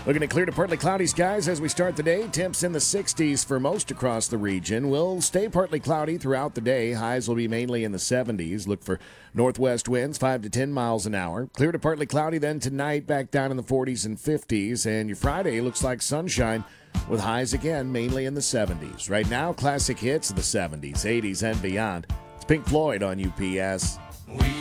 Looking at clear to partly cloudy skies as we start the day. Temps in the 60s for most across the region. Will stay partly cloudy throughout the day. Highs will be mainly in the 70s. Look for northwest winds 5 to 10 miles an hour. Clear to partly cloudy then tonight, back down in the 40s and 50s. And your Friday looks like sunshine with highs again mainly in the 70s. Right now, classic hits in the 70s, 80s, and beyond. It's Pink Floyd on UPS. We